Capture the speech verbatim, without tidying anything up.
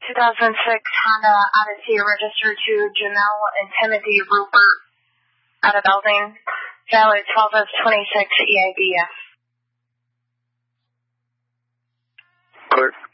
two thousand six Honda Odyssey registered to Janelle and Timothy Rupert out of Belding. Valid twelve of twenty-six E I B F. Clear.